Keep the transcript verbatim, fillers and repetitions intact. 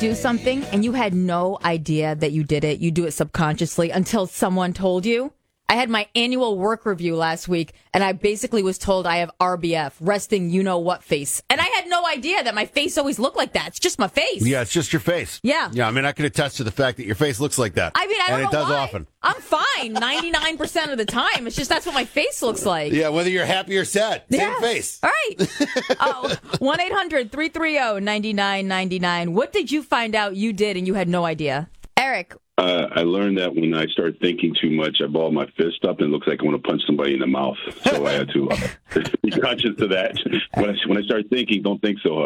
do something and you had no idea that you did it. You do it subconsciously until someone told you. I had my annual work review last week, and I basically was told I have R B F, resting you-know-what face. And I had no idea that my face always looked like that. It's just my face. Yeah, it's just your face. Yeah. Yeah, I mean, I can attest to the fact that your face looks like that. I mean, I don't and know it does why. often. I'm fine ninety-nine percent of the time. It's just that's what my face looks like. Yeah, whether you're happy or sad. Same Yeah. face. All right. Oh, one eight hundred three three zero nine nine nine nine. What did you find out you did and you had no idea? Eric. Uh, I learned that when I start thinking too much, I ball my fist up and it looks like I want to punch somebody in the mouth. So I had to uh, be conscious of that. When I, when I start thinking, don't think so hard.